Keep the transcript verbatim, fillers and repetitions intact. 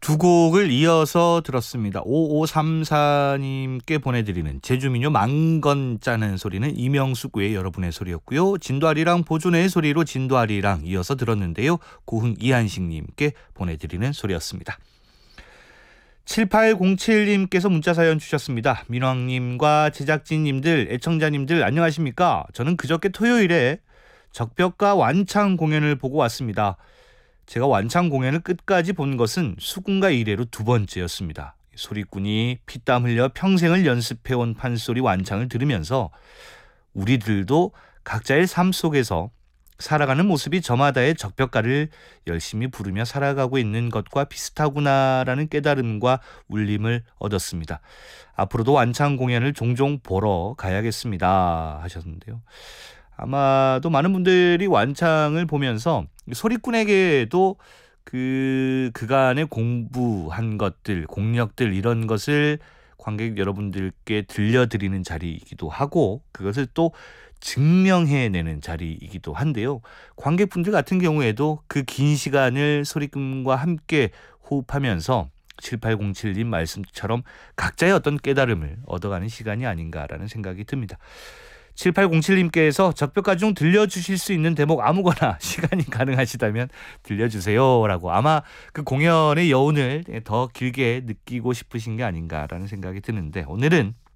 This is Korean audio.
두 곡을 이어서 들었습니다. 오오삼사님께 보내드리는 제주민요 망건 짜는 소리는 이명숙 외 여러분의 소리였고요. 진도아리랑 보존의 소리로 진도아리랑 이어서 들었는데요. 고흥 이한식님께 보내드리는 소리였습니다. 칠팔공칠님께서 문자 사연 주셨습니다. 민왕님과 제작진님들, 애청자님들 안녕하십니까? 저는 그저께 토요일에 적벽가 완창 공연을 보고 왔습니다. 제가 완창 공연을 끝까지 본 것은 수군가 이래로 두 번째였습니다. 소리꾼이 피땀 흘려 평생을 연습해온 판소리 완창을 들으면서 우리들도 각자의 삶 속에서 살아가는 모습이 저마다의 적벽가를 열심히 부르며 살아가고 있는 것과 비슷하구나라는 깨달음과 울림을 얻었습니다. 앞으로도 완창 공연을 종종 보러 가야겠습니다 하셨는데요. 아마도 많은 분들이 완창을 보면서 소리꾼에게도 그 그간의 공부한 것들, 공력들 이런 것을 관객 여러분들께 들려드리는 자리이기도 하고 그것을 또 증명해내는 자리이기도 한데요. 관객분들 같은 경우에도 그 긴 시간을 소리꾼과 함께 호흡하면서 칠팔공칠님 말씀처럼 각자의 어떤 깨달음을 얻어가는 시간이 아닌가라는 생각이 듭니다. 칠팔공칠님께서 적벽가 중 들려주실 수 있는 대목 아무거나 시간이 가능하시다면 들려주세요 라고 아마 그 공연의 여운을 더 길게 느끼고 싶으신 게 아닌가라는 생각이 드는데 오늘은